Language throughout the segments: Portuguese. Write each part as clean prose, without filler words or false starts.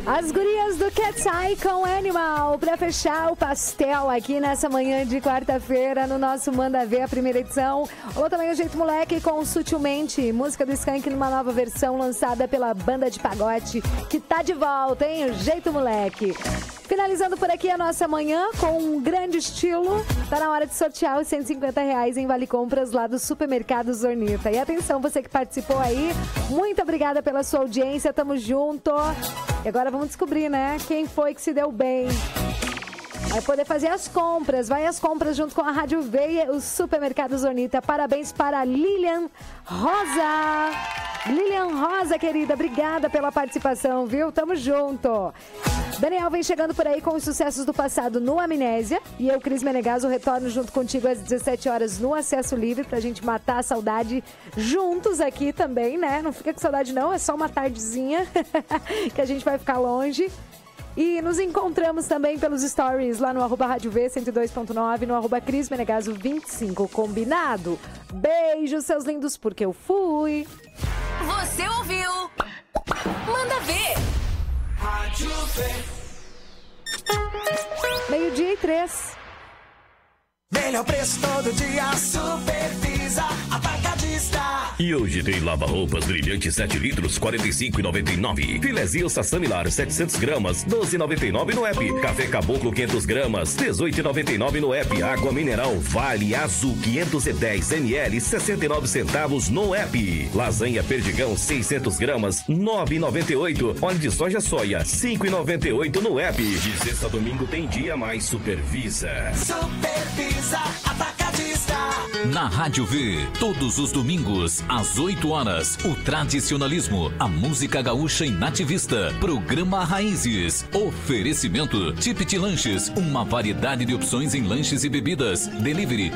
As gurias do Cat's Eye com Animal pra fechar o pastel aqui nessa manhã de quarta-feira no nosso Manda Ver, a primeira edição. Ou também o Jeito Moleque com Sutilmente, música do Skank numa nova versão lançada pela banda de pagode que tá de volta, hein? O Jeito Moleque. Finalizando por aqui a nossa manhã com um grande estilo. Tá na hora de sortear os R$150 em Vale Compras lá do Supermercado Zornita. E atenção, você que participou aí, muito obrigada pela sua audiência, tamo junto. E agora vamos descobrir, né, quem foi que se deu bem. Vai poder fazer as compras, vai às compras junto com a Rádio Veia, o Supermercado Zornita. Parabéns para Lilian Rosa. Lilian Rosa, querida, obrigada pela participação, viu? Tamo junto. Daniel vem chegando por aí com os sucessos do passado no Amnésia. E eu, Cris Menegaso, retorno junto contigo às 17 horas no Acesso Livre pra gente matar a saudade juntos aqui também, né? Não fica com saudade não, é só uma tardezinha que a gente vai ficar longe. E nos encontramos também pelos stories lá no @Rádio V 102.9, no @Cris Menegaso 25, combinado? Beijo, seus lindos, porque eu fui. Você ouviu? Manda Ver. Rádio V. 12:03. Melhor preço todo dia, Supervisa Atacadista. E hoje tem lava-roupas brilhante 7 litros, R$ 45,99. Filezinho Sassamilar 700 gramas, R$ 12,99 no app. Café Caboclo 500 gramas, R$ 18,99 no app. Água mineral Vale Azul 510 ml, 69 centavos no app. Lasanha Perdigão 600 gramas, R$ 9,98. Óleo de soja R$ 5,98 no app. De sexta a domingo tem dia mais Supervisa. Supervisa Atacadista. Na Rádio V, todos os domingos, às 8 horas, o tradicionalismo, a música gaúcha e nativista, programa Raízes, oferecimento, Tipit Lanches, uma variedade de opções em lanches e bebidas, delivery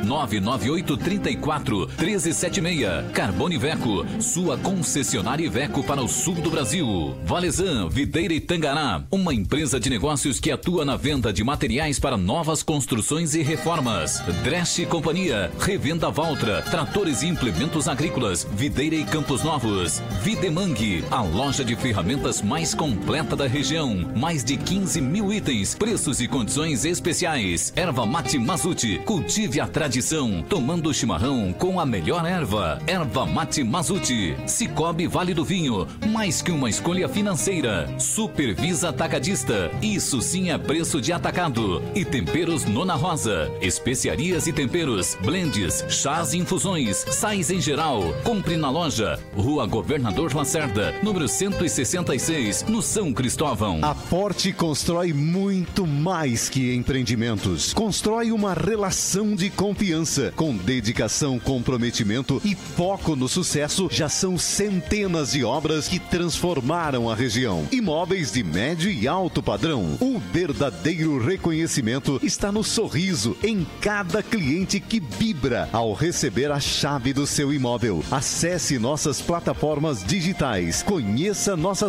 998-34-1376, Carbone Iveco, sua concessionária Iveco para o sul do Brasil, Valezan, Videira e Tangará, uma empresa de negócios que atua na venda de materiais para novas construções e reformas, Dresch Companhia, Revenda Valtra, tratores e implementos agrícolas, Videira e Campos Novos, Videmang, a loja de ferramentas mais completa da região, mais de 15 mil itens, preços e condições especiais. Erva Mate Mazuti, cultive a tradição, tomando chimarrão com a melhor erva. Erva Mate Mazuti, Cicobi Vale do Vinho, mais que uma escolha financeira. Supervisa Atacadista, isso sim é preço de atacado. E Temperos Nona Rosa, especiarias e temperos, blends, chás e infusões, sais em geral. Compre na loja, Rua Governador Lacerda, número 166, no São Cristóvão. A Forte constrói muito mais que empreendimentos. Constrói uma relação de confiança. Com dedicação, comprometimento e foco no sucesso, já são centenas de obras que transformaram a região. Imóveis de médio e alto padrão. Um verdadeiro reconhecimento está no sorriso em cada cliente que vibra ao receber a chave do seu imóvel. Acesse nossas plataformas digitais, conheça nossas